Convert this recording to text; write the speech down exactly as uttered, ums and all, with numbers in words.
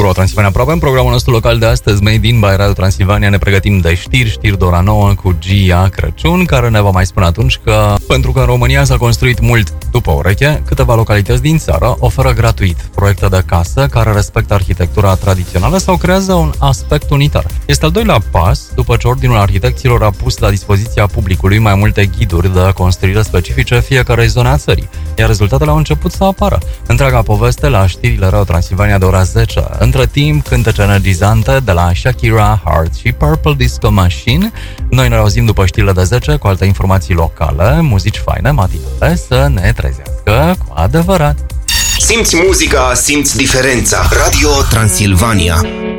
Pro Transilvania aproape. În programul nostru local de astăzi, Made in by Radio Transilvania, ne pregătim de știri, știri de ora nouă cu Gia Crăciun, care ne va mai spune atunci că, pentru că în România s-a construit mult după ureche, câteva localități din țară oferă gratuit proiecte de casă care respectă arhitectura tradițională sau creează un aspect unitar. Este al doilea pas, după ce Ordinul Arhitecților a pus la dispoziția publicului mai multe ghiduri de construire specifice fiecarei zone a țării, iar rezultatele au început să apară. Întreaga poveste la știrile Radio Transilvania de ora zece. Între timp, cântece energizante de la Shakira, Heart și Purple Disco Machine. Noi ne auzim după știrile de zece cu alte informații locale, muzici faine, matinale, să ne trezească cu adevărat. Simți muzica, simți diferența. Radio Transilvania.